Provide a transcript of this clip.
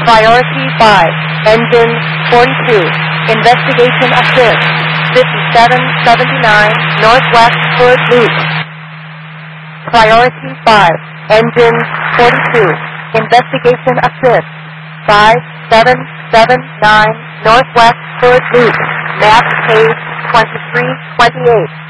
Priority 5, engine 42, investigation assist, 5779 Northwest Hood Loop. Priority 5, engine 42, investigation assist, 5779 Northwest Hood Loop, map page 2328.